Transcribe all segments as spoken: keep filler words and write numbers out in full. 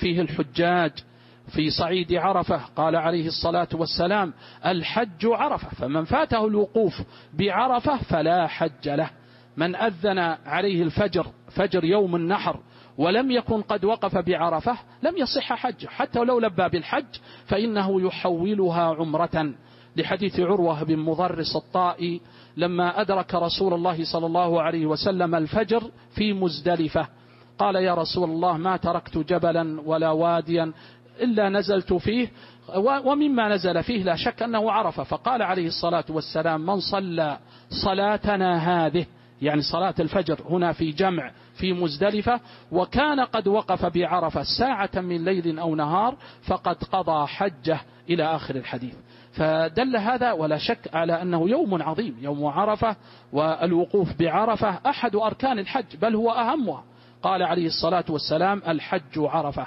فيه الحجاج في صعيد عرفة. قال عليه الصلاة والسلام: الحج عرفة، فمن فاته الوقوف بعرفة فلا حج له. من أذن عليه الفجر، فجر يوم النحر، ولم يكن قد وقف بعرفة لم يصح حج، حتى لو لبى بالحج فإنه يحولها عمرة، لحديث عروة بن مضرس الطائي لما أدرك رسول الله صلى الله عليه وسلم الفجر في مزدلفة قال: يا رسول الله، ما تركت جبلا ولا واديا إلا نزلت فيه، ومما نزل فيه لا شك أنه عرفة. فقال عليه الصلاة والسلام: من صلى صلاتنا هذه، يعني صلاة الفجر هنا في جمع في مزدلفة، وكان قد وقف بعرفة ساعة من ليل أو نهار فقد قضى حجه، إلى آخر الحديث. فدل هذا ولا شك على أنه يوم عظيم، يوم عرفة، والوقوف بعرفة أحد أركان الحج، بل هو أهمها. قال عليه الصلاة والسلام: الحج عرفة.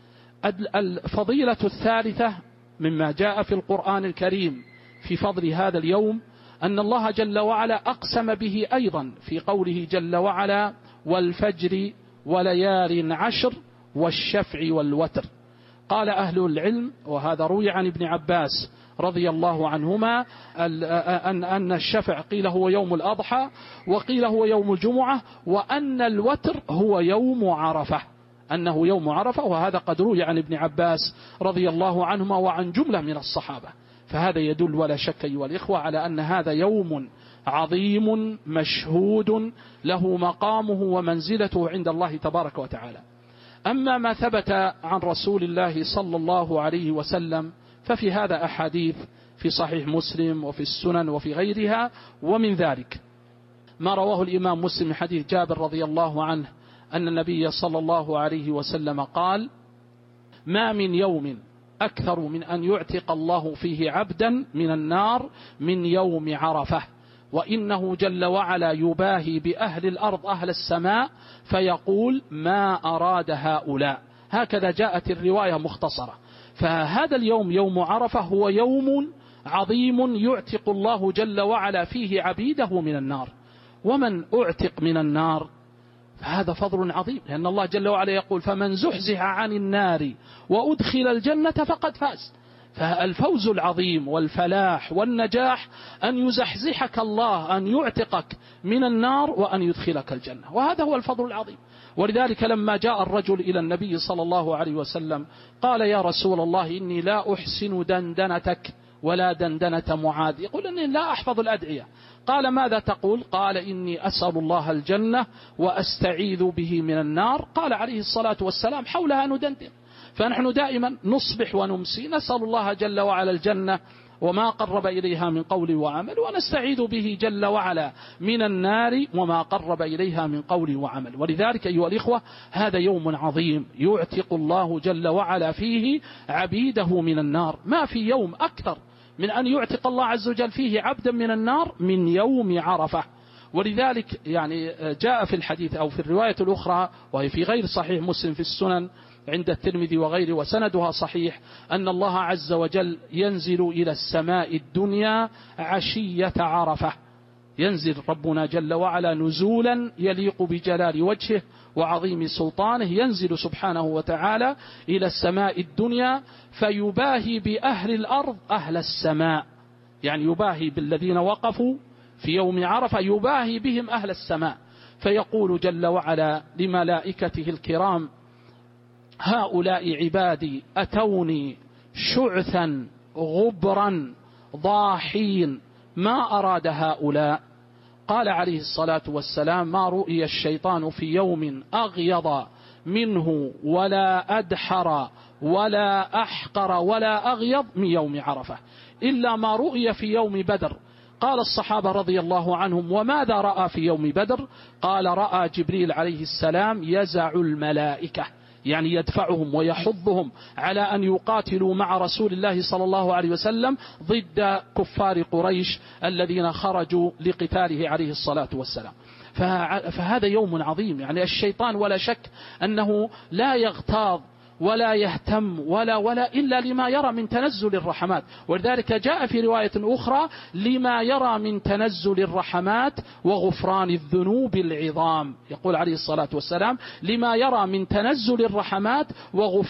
الفضيلة الثالثة مما جاء في القرآن الكريم في فضل هذا اليوم أن الله جل وعلا أقسم به أيضا في قوله جل وعلا: والفجر وليال عشر والشفع والوتر. قال أهل العلم، وهذا روي عن ابن عباس رضي الله عنهما، أن الشفع قيل هو يوم الأضحى، وقيل هو يوم الجمعة، وأن الوتر هو يوم عرفة، أنه يوم عرفة. وهذا قد روي عن ابن عباس رضي الله عنهما وعن جملة من الصحابة. فهذا يدل ولا شك أيها الإخوة على أن هذا يوم عظيم مشهود له مقامه ومنزلته عند الله تبارك وتعالى. أما ما ثبت عن رسول الله صلى الله عليه وسلم ففي هذا أحاديث في صحيح مسلم وفي السنن وفي غيرها. ومن ذلك ما رواه الإمام مسلم من حديث جابر رضي الله عنه أن النبي صلى الله عليه وسلم قال: ما من يوم أكثر من أن يعتق الله فيه عبدا من النار من يوم عرفة، وإنه جل وعلا يباهي بأهل الأرض أهل السماء فيقول: ما أراد هؤلاء. هكذا جاءت الرواية مختصرة. فهذا اليوم يوم عرفة هو يوم عظيم يعتق الله جل وعلا فيه عبيده من النار. ومن أعتق من النار فهذا فضل عظيم، لأن الله جل وعلا يقول: فمن زحزح عن النار وأدخل الجنة فقد فاز. فالفوز العظيم والفلاح والنجاح أن يزحزحك الله، أن يعتقك من النار وأن يدخلك الجنة، وهذا هو الفضل العظيم. ولذلك لما جاء الرجل إلى النبي صلى الله عليه وسلم قال: يا رسول الله، إني لا أحسن دندنتك ولا دندنة معاذ. يقول: إني لا أحفظ الأدعية. قال: ماذا تقول؟ قال: إني أسأل الله الجنة وأستعيذ به من النار. قال عليه الصلاة والسلام: حولها ندندن. فنحن دائما نصبح ونمسي نسأل الله جل وعلا الجنة وما قرب إليها من قول وعمل، ونستعيذ به جل وعلا من النار وما قرب إليها من قول وعمل. ولذلك أيها الإخوة هذا يوم عظيم يعتق الله جل وعلا فيه عبيده من النار. ما في يوم أكثر من أن يعتق الله عز وجل فيه عبدا من النار من يوم عرفة. ولذلك يعني جاء في الحديث أو في الرواية الأخرى وهي في غير صحيح مسلم في السنن عند الترمذي وغيره وسندها صحيح أن الله عز وجل ينزل إلى السماء الدنيا عشية عرفة. ينزل ربنا جل وعلا نزولا يليق بجلال وجهه وعظيم سلطانه، ينزل سبحانه وتعالى إلى السماء الدنيا فيباهي بأهل الأرض أهل السماء، يعني يباهي بالذين وقفوا في يوم عرفة يباهي بهم أهل السماء، فيقول جل وعلا لملائكته الكرام: هؤلاء عبادي أتوني شعثا غبرا ضاحين، ما أراد هؤلاء؟ قال عليه الصلاة والسلام: ما رؤي الشيطان في يوم أغيض منه ولا أدحر ولا أحقر ولا أغيض من يوم عرفة إلا ما رؤي في يوم بدر. قال الصحابة رضي الله عنهم: وماذا رأى في يوم بدر؟ قال: رأى جبريل عليه السلام يزع الملائكة، يعني يدفعهم ويحضهم على أن يقاتلوا مع رسول الله صلى الله عليه وسلم ضد كفار قريش الذين خرجوا لقتاله عليه الصلاة والسلام. فهذا يوم عظيم، يعني الشيطان ولا شك أنه لا يغتاظ ولا يهتم ولا ولا إلا لما يرى من تنزل الرحمات. ولذلك جاء في رواية أخرى: لما يرى من تنزل الرحمات وغفران الذنوب العظام. يقول عليه الصلاة والسلام: لما يرى من تنزل الرحمات وغفران